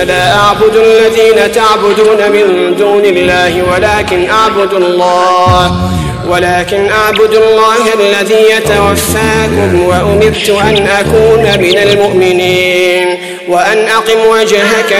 لا أعبد الذين تعبدون من دون الله ولكن أعبد الله الذي يتوفاكم وأمرت أن أكون من المؤمنين وأن أقم وجهك